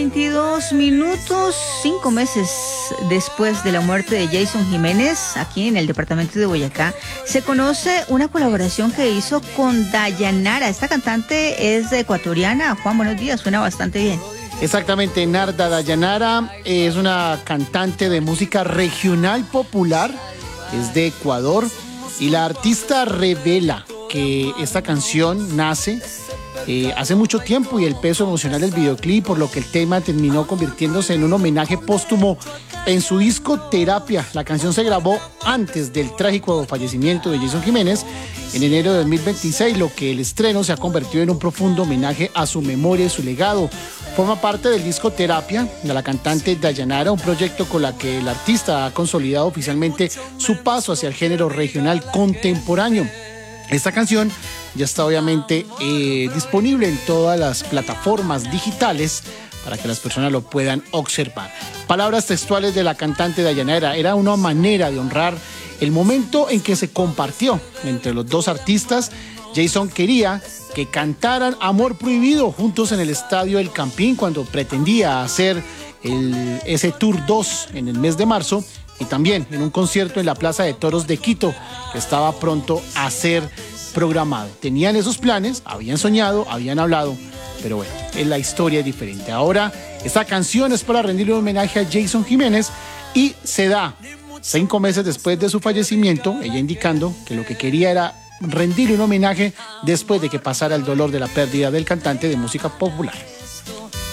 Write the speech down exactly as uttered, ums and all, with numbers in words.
veintidós minutos, cinco meses después de la muerte de Jason Jiménez, aquí en el departamento de Boyacá, se conoce una colaboración que hizo con Dayanara. Esta cantante es ecuatoriana. Juan, buenos días, suena bastante bien. Exactamente, Narda Dayanara es una cantante de música regional popular, es de Ecuador, y la artista revela que esta canción nace Eh, hace mucho tiempo y el peso emocional del videoclip, por lo que el tema terminó convirtiéndose en un homenaje póstumo en su disco Terapia. La canción se grabó antes del trágico fallecimiento de Jason Jiménez en enero de dos mil veintiséis, lo que el estreno se ha convertido en un profundo homenaje a su memoria y su legado. Forma parte del disco Terapia de la cantante Dayanara, un proyecto con la que el artista ha consolidado oficialmente su paso hacia el género regional contemporáneo. Esta canción ya está obviamente eh, disponible en todas las plataformas digitales para que las personas lo puedan observar. Palabras textuales de la cantante Dayanara: era una manera de honrar el momento en que se compartió entre los dos artistas. Jason quería que cantaran Amor Prohibido juntos en el Estadio El Campín cuando pretendía hacer el, ese Tour dos en el mes de marzo, y también en un concierto en la Plaza de Toros de Quito que estaba pronto a ser programado. Tenían esos planes, habían soñado, habían hablado, pero bueno, la historia es diferente. Ahora esta canción es para rendirle un homenaje a Jason Jiménez y se da cinco meses después de su fallecimiento, ella indicando que lo que quería era rendirle un homenaje después de que pasara el dolor de la pérdida del cantante de música popular.